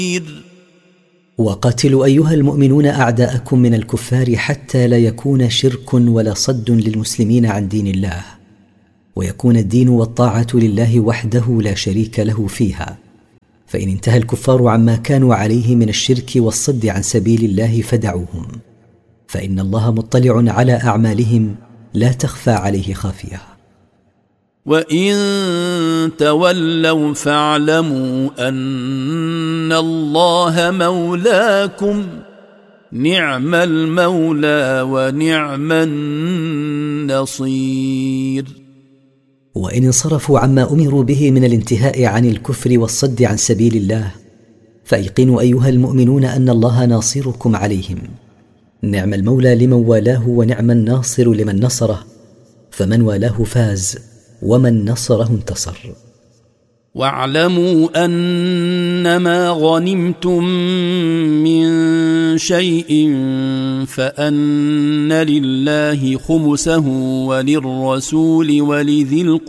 وقاتلوا أيها المؤمنون أعداءكم من الكفار حتى لا يكون شرك ولا صد للمسلمين عن دين الله، ويكون الدين والطاعة لله وحده لا شريك له فيها. فإن انتهى الكفار عما كانوا عليه من الشرك والصد عن سبيل الله فدعوهم، فإن الله مطلع على أعمالهم لا تخفى عليه خافية. وإن تولوا فاعلموا أن الله مولاكم، نعم المولى ونعم النصير. وإن انصرفوا عما أمروا به من الانتهاء عن الكفر والصد عن سبيل الله فأيقنوا أيها المؤمنون أن الله ناصركم عليهم، نعم المولى لمن والاه ونعم الناصر لمن نصره، فمن والاه فاز ومن نصره انتصر. واعلموا أنما غنمتم من شيء فأن لله خمسه وللرسول ولذي القربى